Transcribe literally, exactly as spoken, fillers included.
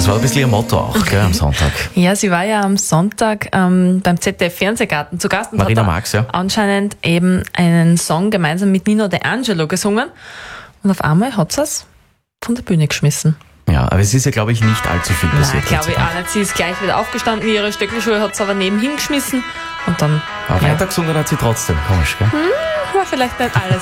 Das war ein bisschen ihr Motto auch, gell, am Sonntag. Ja, sie war ja am Sonntag ähm, beim Z D F-Fernsehgarten zu Gast und Marina hat Marx, ja. anscheinend eben einen Song gemeinsam mit Nino De Angelo gesungen. Und auf einmal hat sie es von der Bühne geschmissen. Ja, aber es ist ja, glaube ich, nicht allzu viel passiert. Nein, glaube ich auch nicht. Sie ist gleich wieder aufgestanden, ihre Stöckelschuhe hat sie aber nebenhin geschmissen und dann Aber ja, weiter gesungen hat sie trotzdem. Komisch, gell? war vielleicht nicht alles